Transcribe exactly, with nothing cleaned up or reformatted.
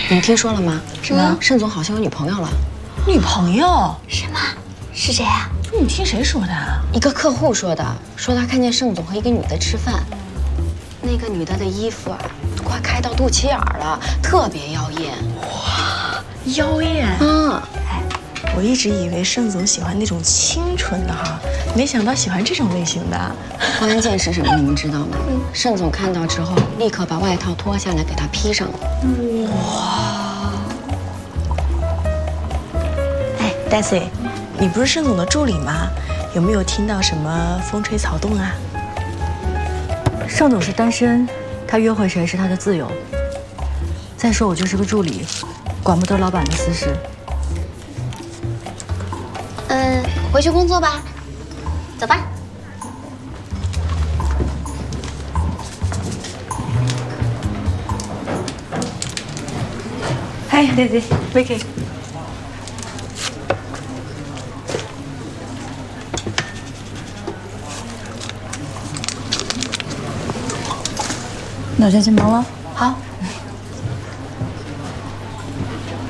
你们听说了吗？ 什么？ 盛总好像有女朋友了。 女朋友？ 是吗？是谁啊？ 你听谁说的啊？ 一个客户说的，说他看见盛总和一个女的吃饭，那个女的的衣服啊，都快开到肚脐眼了，特别妖艳。 哇，妖艳！ 嗯， 哎，我一直以为盛总喜欢那种清纯的哈，没想到喜欢这种类型的。 关键是什么？你们知道吗？盛总看到之后，立刻把外套脱下来给他披上了。 哇！哎，戴 C， 你不是盛总的助理吗？有没有听到什么风吹草动啊？ 盛总是单身，他约会谁是他的自由。再说我就是个助理，管不得老板的私事。 嗯，回去工作吧，走吧。 嗨，Daisy， Vicky。那我先去忙了。 好。